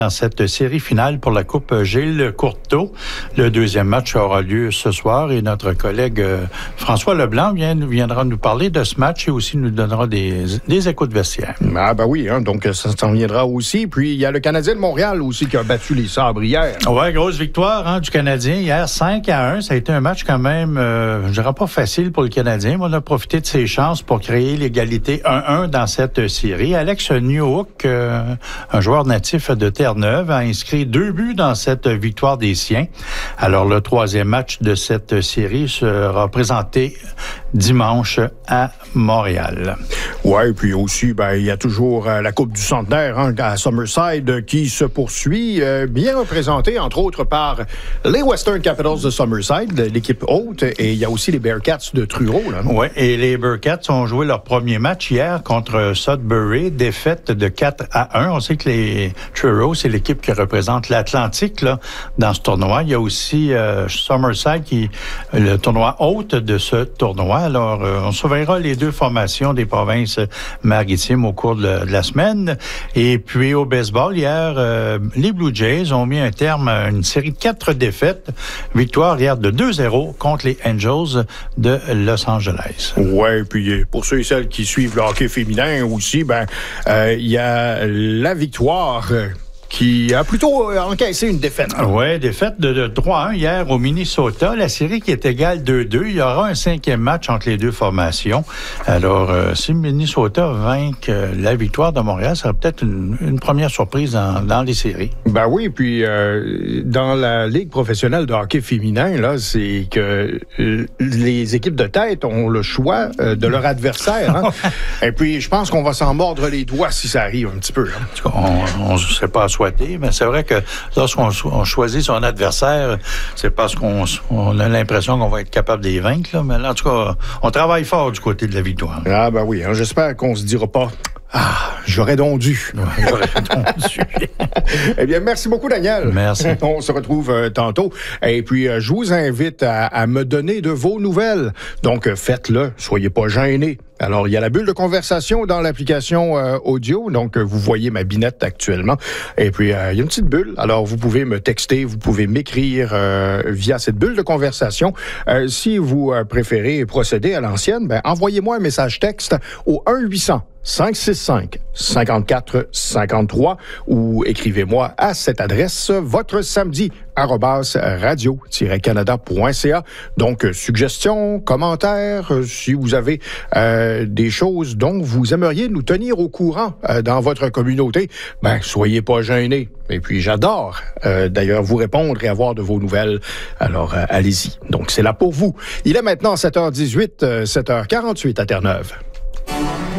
Dans cette série finale pour la Coupe Gilles Courteau. Le deuxième match aura lieu ce soir et notre collègue François Leblanc viendra nous parler de ce match et aussi nous donnera des échos de vestiaire. Ah ben oui, donc ça s'en viendra aussi. Puis il y a le Canadien de Montréal aussi qui a battu les Sabres hier. Ouais, grosse victoire du Canadien hier, 5-1. Ça a été un match quand même, je dirais pas facile pour le Canadien, mais on a profité de ses chances pour créer l'égalité 1-1 dans cette série. Alex Newhook, un joueur natif de Terre-Neuve, a inscrit 2 buts dans cette victoire des siens. Alors, le troisième match de cette série sera présenté dimanche à Montréal. Ouais, puis aussi, il y a toujours la Coupe du Centenaire à Summerside qui se poursuit, bien représentée, entre autres, par les Western Capitals de Summerside, l'équipe haute, et il y a aussi les Bearcats de Truro. Oui, et les Bearcats ont joué leur premier match hier contre Sudbury, défaite de 4-1. On sait que les Truro, c'est l'équipe qui représente l'Atlantique dans ce tournoi. Il y a aussi Summerside, le tournoi haute de ce tournoi. Alors, on surveillera les deux formations des provinces maritimes au cours de la semaine. Et puis, au baseball, hier, les Blue Jays ont mis un terme à une série de 4 défaites. Victoire hier de 2-0 contre les Angels de Los Angeles. Ouais, puis pour ceux et celles qui suivent le hockey féminin aussi, il y a la victoire qui a plutôt encaissé une défaite. Oui, défaite de 3-1 hier au Minnesota. La série qui est égale 2-2. Il y aura un 5e match entre les deux formations. Alors, si Minnesota vainque la victoire de Montréal, ça sera peut-être une première surprise dans les séries. Ben oui, puis dans la Ligue professionnelle de hockey féminin, c'est que les équipes de tête ont le choix de leur adversaire. Et puis, je pense qu'on va s'en mordre les doigts si ça arrive un petit peu. On ne sait pas mais c'est vrai que lorsqu'on choisit son adversaire, c'est parce qu'on a l'impression qu'on va être capable de les vaincre. Mais là, en tout cas, on travaille fort du côté de la victoire. Ah ben oui, j'espère qu'on se dira pas « Ah, j'aurais donc dû. » Eh bien, merci beaucoup, Daniel. Merci. On se retrouve tantôt. Et puis, je vous invite à me donner de vos nouvelles. Donc, faites-le. Soyez pas gênés. Alors, il y a la bulle de conversation dans l'application audio. Donc, vous voyez ma binette actuellement. Et puis, il y a une petite bulle. Alors, vous pouvez me texter, vous pouvez m'écrire via cette bulle de conversation. Si vous préférez procéder à l'ancienne, envoyez-moi un message texte au 1-800-565-5453 ou écrivez-moi à cette adresse votre samedi @radio-canada.ca. Donc, suggestions, commentaires, si vous avez des choses dont vous aimeriez nous tenir au courant dans votre communauté, soyez pas gênés. Et puis, j'adore d'ailleurs vous répondre et avoir de vos nouvelles. Alors, allez-y. Donc, c'est là pour vous. Il est maintenant 7h18, 7h48 à Terre-Neuve.